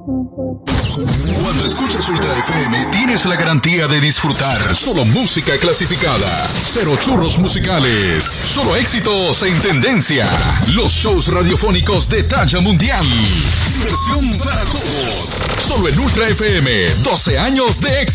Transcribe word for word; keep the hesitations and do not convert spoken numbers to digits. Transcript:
Cuando escuchas Ultra F M, tienes la garantía de disfrutar solo música clasificada. Cero churros musicales. Solo éxitos en tendencia. Los shows radiofónicos de talla mundial. Diversión para todos. Solo en Ultra F M. doce años de éxito.